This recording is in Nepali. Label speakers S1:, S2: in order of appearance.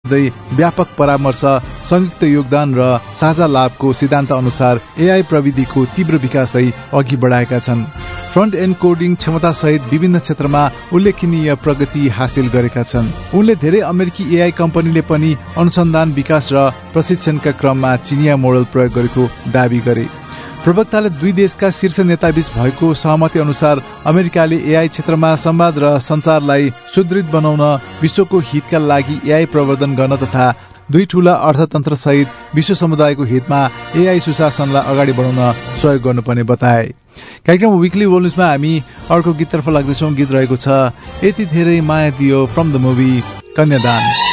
S1: व्यापक परामर्श, संयुक्त योगदान र साझा लाभको सिद्धान्त अनुसार एआई प्रविधिको तीव्र विकासलाई अघि बढाएका छन्। फ्रन्ट एन्ड कोडिङ क्षमतासहित विभिन्न क्षेत्रमा उल्लेखनीय प्रगति हासिल गरेका छन्। उनले धेरै अमेरिकी एआई कम्पनीले पनि अनुसन्धान, विकास र प्रशिक्षणका क्रममा चिनिया मोडल प्रयोग गरेको दावी गरे। प्रवक्ताले दुई देशका शीर्ष नेताबीच भएको सहमति अनुसार अमेरिकाले एआई क्षेत्रमा संवाद र सञ्चारलाई सुदृढ बनाउन, विश्वको हितका लागि एआई प्रवर्धन गर्न तथा दुई ठूला अर्थतन्त्र सहित विश्व समुदायको हितमा एआई सुशासनलाई अगाडि बढाउन सहयोग गर्नुपर्ने बताए। कार्यक्रम विकली वर्ल्ड न्यूजमा हामी अर्को गीततर्फ लाग्दैछौँ। गीत रहेको छ यति धेरै माया दियो फ्रम द मुभी कन्यादान।